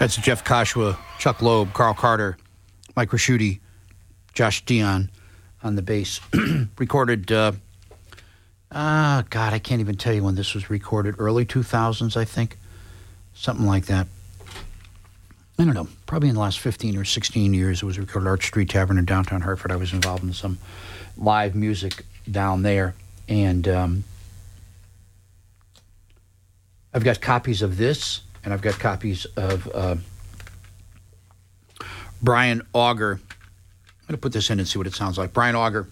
That's Jeff Koshua, Chuck Loeb, Carl Carter, Mike Raschuti, Josh Dion on the bass. Recorded, God, I can't even tell you when this was recorded. Early 2000s, I think. Something like that. I don't know. Probably in the last 15 or 16 years, it was recorded at Arch Street Tavern in downtown Hartford. I was involved in some live music down there. And I've got copies of this, and I've got copies of Brian Auger. I'm going to put this in and see what it sounds like. Brian Auger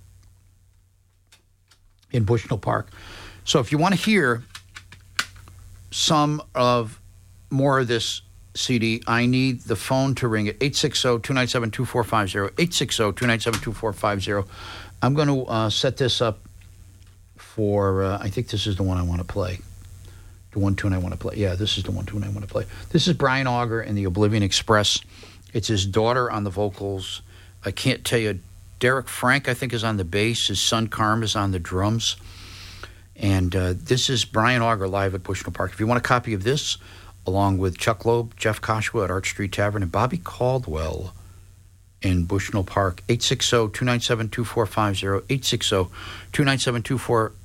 in Bushnell Park. So if you want to hear some of more of this CD, I need the phone to ring at 860-297-2450, 860-297-2450. I'm going to set this up for, I think this is the one I want to play. The one tune I want to play. Yeah, this is the one tune I want to play. This is Brian Auger and the Oblivion Express. It's his daughter on the vocals. I can't tell you. Derek Frank, I think, is on the bass. His son, Carm, is on the drums. And this is Brian Auger live at Bushnell Park. If you want a copy of this, along with Chuck Loeb, Jeff Koshua at Arch Street Tavern, and Bobby Caldwell in Bushnell Park, 860-297-2450, 860-297-2450,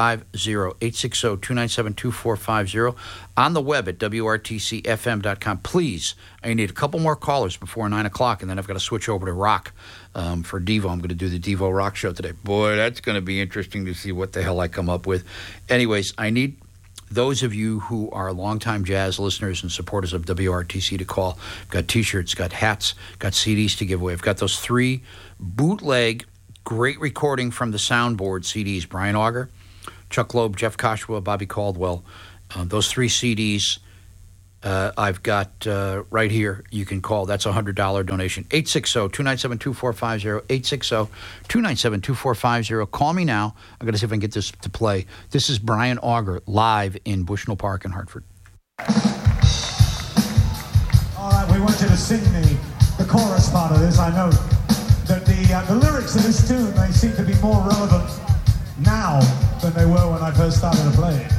860-297-2450, on the web at WRTCFM.com. Please, I need a couple more callers before 9 o'clock, and then I've got to switch over to rock for Devo. I'm going to do the Devo Rock Show today. Boy, that's going to be interesting to see what the hell I come up with. Anyways, I need those of you who are longtime jazz listeners and supporters of WRTC to call. I've got T-shirts, got hats, got CDs to give away. I've got those 3 bootleg, great recording from the soundboard CDs. Brian Auger, Chuck Loeb, Jeff Koshua, Bobby Caldwell. Those 3 CDs I've got right here. You can call. That's a $100 donation. 860-297-2450, 860-297-2450. Call me now. I'm going to see if I can get this to play. This is Brian Auger live in Bushnell Park in Hartford. All right, we want you to sing the chorus part of this. I know that the lyrics of this tune, they seem to be more relevant now than they were when I first started to play it.